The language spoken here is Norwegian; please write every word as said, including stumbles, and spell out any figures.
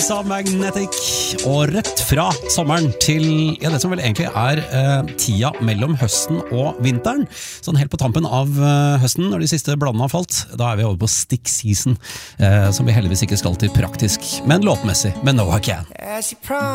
Sa Magnetic, og rett fra sommeren til ja, det som vel egentlig er eh, tida mellom høsten og vinteren. Sånn helt på tampen av eh, høsten, når de siste bladene har falt, da er vi over på stick season, eh, som vi heldigvis ikke skal til praktisk, men låtmessig med Noah Kahan.